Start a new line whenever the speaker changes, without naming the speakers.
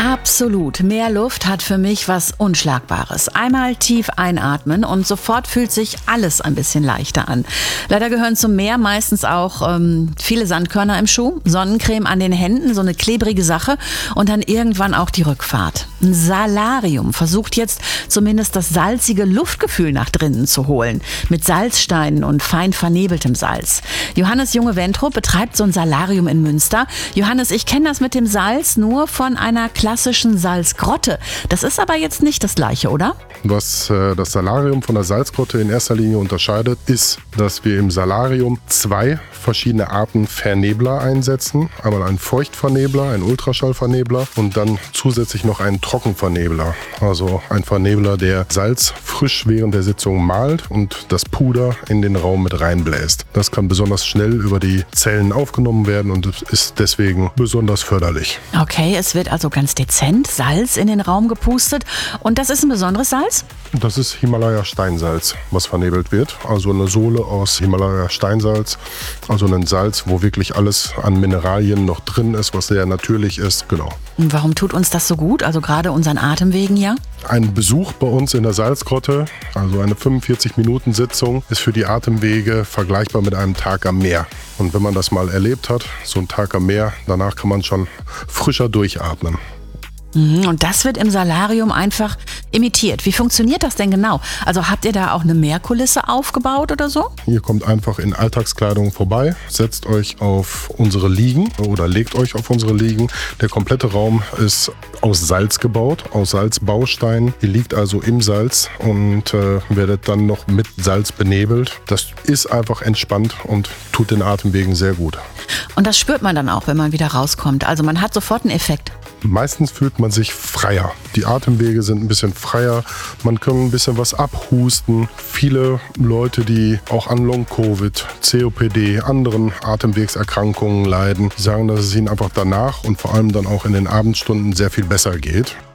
Absolut. Mehr Luft hat für mich was Unschlagbares. Einmal tief einatmen und sofort fühlt sich alles ein bisschen leichter an. Leider gehören zum Meer meistens auch viele Sandkörner im Schuh, Sonnencreme an den Händen, so eine klebrige Sache und dann irgendwann auch die Rückfahrt. Ein Salarium versucht jetzt zumindest das salzige Luftgefühl nach drinnen zu holen. Mit Salzsteinen und fein vernebeltem Salz. Johannes Junge-Wendrup betreibt so ein Salarium in Münster. Johannes, ich kenne das mit dem Salz nur von einer klassischen Salzgrotte. Das ist aber jetzt nicht das Gleiche, oder?
Was das Salarium von der Salzgrotte in erster Linie unterscheidet, ist, dass wir im Salarium 2 verschiedene Arten Vernebler einsetzen. Einmal einen Feuchtvernebler, einen Ultraschallvernebler und dann zusätzlich noch einen Trockenvernebler. Also ein Vernebler, der Salz frisch während der Sitzung mahlt und das Puder in den Raum mit reinbläst. Das kann besonders schnell über die Zellen aufgenommen werden und ist deswegen besonders förderlich.
Okay, es wird also ganz dezent Salz in den Raum gepustet. Und das ist ein besonderes Salz?
Das ist Himalaya-Steinsalz, was vernebelt wird. Also eine Sohle aus Himalaya-Steinsalz. Also ein Salz, wo wirklich alles an Mineralien noch drin ist, was sehr natürlich ist. Genau.
Und warum tut uns das so gut? Also gerade unseren Atemwegen ja?
Ein Besuch bei uns in der Salzgrotte, also eine 45-Minuten-Sitzung, ist für die Atemwege vergleichbar mit einem Tag am Meer. Und wenn man das mal erlebt hat, so ein Tag am Meer, danach kann man schon frischer durchatmen.
Und das wird im Salarium einfach imitiert. Wie funktioniert das denn genau? Also habt ihr da auch eine Meerkulisse aufgebaut oder so?
Ihr kommt einfach in Alltagskleidung vorbei, setzt euch auf unsere Liegen oder legt euch auf unsere Liegen. Der komplette Raum ist aus Salz gebaut, aus Salzbausteinen. Ihr liegt also im Salz und werdet dann noch mit Salz benebelt. Das ist einfach entspannt und tut den Atemwegen sehr gut.
Und das spürt man dann auch, wenn man wieder rauskommt. Also man hat sofort einen Effekt.
Meistens fühlt man sich freier. Die Atemwege sind ein bisschen freier. Man kann ein bisschen was abhusten. Viele Leute, die auch an Long-Covid, COPD, anderen Atemwegserkrankungen leiden, die sagen, dass es ihnen einfach danach und vor allem dann auch in den Abendstunden sehr viel besser geht.